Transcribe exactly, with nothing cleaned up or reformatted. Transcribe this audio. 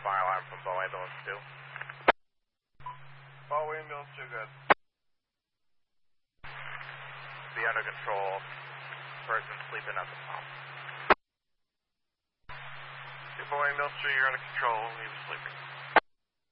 fire alarm from Bow Ambulance two. Bow Ambulance two, good. Be under control. Person sleeping at the pump. Bow Ambulance two, you're under control. He was sleeping.